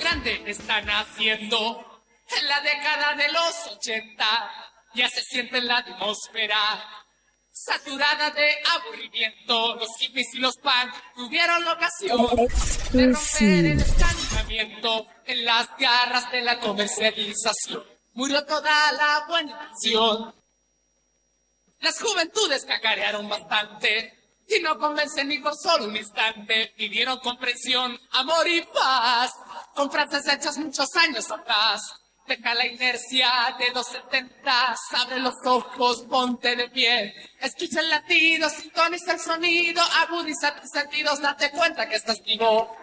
grande están haciendo en la década de los 80. Ya se siente en la atmósfera saturada de aburrimiento. Los hippies y los punk tuvieron la ocasión de romper el estancamiento en las garras de la comercialización. Murió toda la buena intención. Las juventudes cacarearon bastante y no convencen ni por solo un instante. Pidieron comprensión, amor y paz con frases hechas muchos años atrás. Deja la inercia de los 70, abre los ojos, ponte de pie. Escucha el latido, sintoniza el sonido, agudiza tus sentidos, date cuenta que estás vivo.